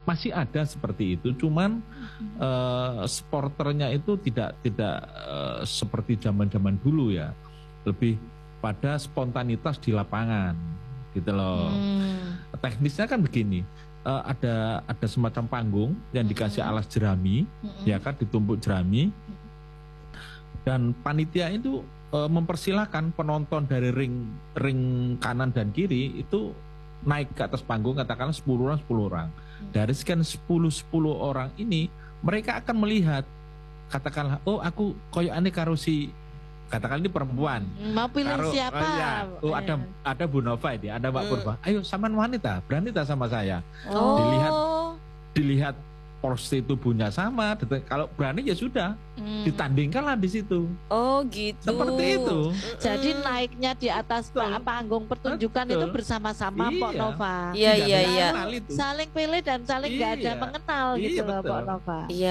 masih ada seperti itu, cuman supporternya itu tidak seperti zaman-zaman dulu ya, lebih pada spontanitas di lapangan gitu loh. Teknisnya kan begini, ada semacam panggung yang dikasih alas jerami, ya kan, ditumpuk jerami, dan panitia itu mempersilahkan penonton dari ring kanan dan kiri itu naik ke atas panggung, katakanlah 10 orang. Dari sekian 10 orang ini, mereka akan melihat, katakanlah, oh aku koyokane karo si, katakanlah ini perempuan. Mau pilih siapa? Ada Bu Nova ini, ada Mbak Purba. Ayo sampean wanita, berani tak sama saya? Dilihat porsi tubuhnya sama, kalau berani ya sudah, ditandingkanlah di situ. Oh gitu. Seperti itu. Jadi naiknya di atas panggung pertunjukan itu bersama-sama, Pok Nova. Iya. Saling pilih dan saling nggak ada mengenal gitu loh, Pok Nova. Iya.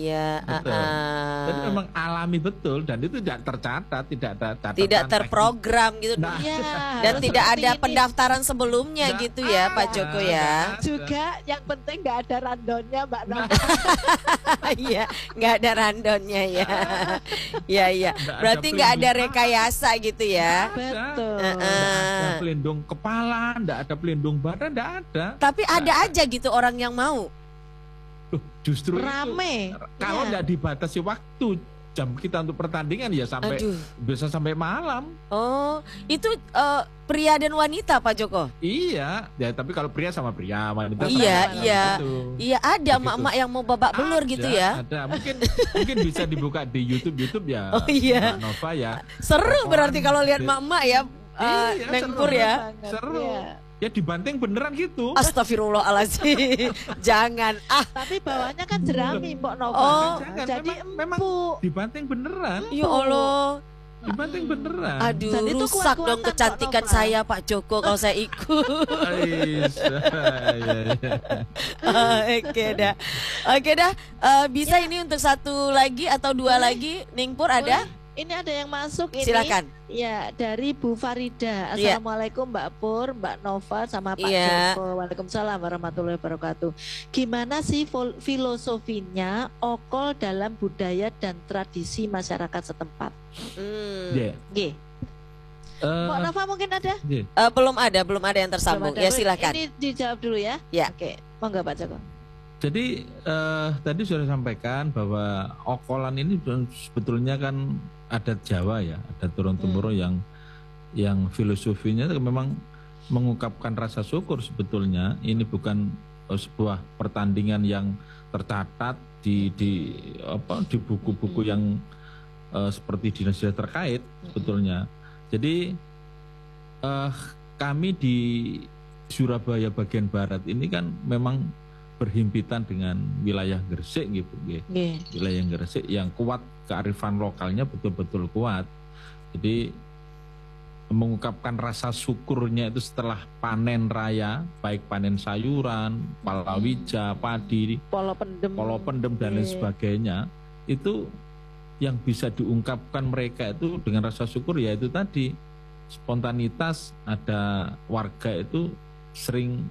Jadi memang alami betul, dan itu tidak tercatat, tidak ada catatan, tidak terprogram gitu. Dan tidak ada ini. Pendaftaran sebelumnya gitu ya, Pak Joko ya. Juga yang penting nggak ada randonnya, Mbak Nova. Iya, nggak ada randonnya ya. Iya. Berarti nggak ada rekayasa gitu ya. Betul. Nggak ada pelindung kepala, nggak ada pelindung badan, nggak ada. Tapi ada aja gitu orang yang mau. Justru rame. Kalau nggak dibatasi waktu jam kita untuk pertandingan ya bisa sampai malam. Oh, itu pria dan wanita, Pak Joko? Iya, ya tapi kalau pria sama pria, wanita iya. gitu. Iya, ada emak-emak yang mau babak belur gitu ya. Ada, mungkin bisa dibuka di YouTube ya. Oh iya. Mbak Nova ya. Seru berarti kalau lihat emak-emak ya, Nengpur ya. Seru. Ya dibanting beneran gitu. Astagfirullahaladzim. Jangan. Tapi bawahnya kan jerami, Mbak Nova. Oh, jadi memang dibanting beneran. Ya Allah. Dibanting beneran. Aduh, rusak dong kecantikan saya, Pak Joko, kalau saya ikut. Oke dah. Bisa ini untuk satu lagi atau dua lagi, Ningpur ada? Ini ada yang masuk ini. Silakan. Ya, dari Bu Farida. Assalamualaikum Mbak Pur, Mbak Nova, sama Pak Joko. Waalaikumsalam warahmatullahi wabarakatuh. Gimana sih filosofinya okol dalam budaya dan tradisi masyarakat setempat? Mbak Nova mungkin ada? Belum ada yang tersambung. Ya silakan. Ini dijawab dulu ya. Oke, monggo Pak Joko. Jadi tadi sudah sampaikan bahwa okolan ini sebetulnya kan adat Jawa ya, ada turun-temurun yang filosofinya memang mengungkapkan rasa syukur sebetulnya. Ini bukan sebuah pertandingan yang tercatat di buku-buku yang seperti dinas terkait sebetulnya. Jadi kami di Surabaya bagian barat ini kan memang berhimpitan dengan wilayah Gresik gitu, wilayah Gresik yang kuat, kearifan lokalnya betul-betul kuat. Jadi mengungkapkan rasa syukurnya itu setelah panen raya, baik panen sayuran, palawija, padi, polo pendem dan lain sebagainya, itu yang bisa diungkapkan mereka itu dengan rasa syukur, yaitu tadi spontanitas. Ada warga itu sering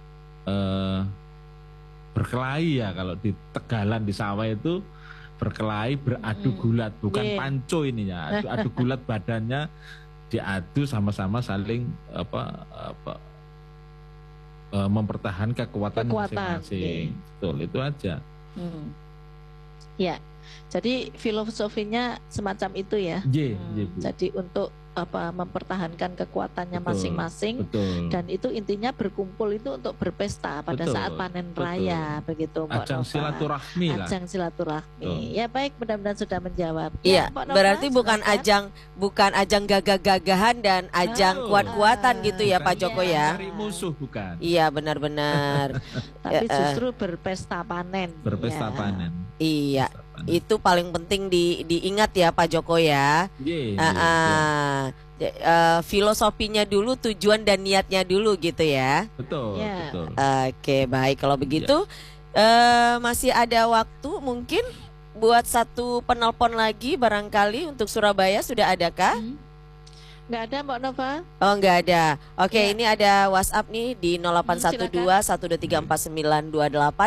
berkelahi ya, kalau di Tegalan di sawah itu berkelahi, beradu gulat, bukan panco ini ya, adu gulat, badannya diadu, sama-sama saling mempertahankan kekuatan masing-masing. Betul, itu aja. Ya, jadi filosofinya semacam itu ya. Jadi untuk mempertahankan kekuatannya masing-masing, dan itu intinya berkumpul itu untuk berpesta pada saat panen raya, begitu Mbak Nova. Ajang silaturahmi lah. Ajang silaturahmi. Ya baik, mudah-mudahan sudah menjawab. Iya, berarti bukan ajang gagah-gagahan dan ajang kuat-kuatan gitu ya Pak Joko ya. Cari musuh bukan. Iya, benar-benar. Tapi justru berpesta panen. Berpesta panen. Iya. Itu paling penting diingat ya Pak Joko ya. Filosofinya dulu, tujuan dan niatnya dulu gitu ya. Betul. Oke, baik kalau begitu. Masih ada waktu mungkin buat satu penelpon lagi barangkali untuk Surabaya, sudah adakah? Nggak ada Mbak Nova. Oh nggak ada. Oke, ini ada WhatsApp nih di 0812 1234928.